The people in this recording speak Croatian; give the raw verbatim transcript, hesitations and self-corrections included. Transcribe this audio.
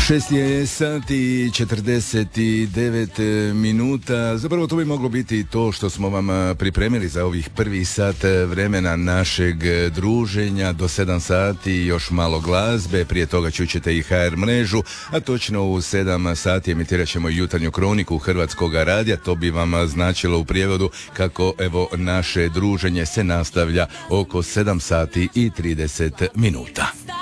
Šest je sati četrdeset devet minuta. Zapravo to bi moglo biti to što smo vam pripremili za ovih prvi sat vremena našeg druženja. Do sedam sati još malo glazbe, prije toga čućete i ha er mrežu, a točno u sedam sati emitirat ćemo jutarnju kroniku Hrvatskog radija. To bi vam značilo u prijevodu kako evo naše druženje se nastavlja oko sedam sati i trideset minuta.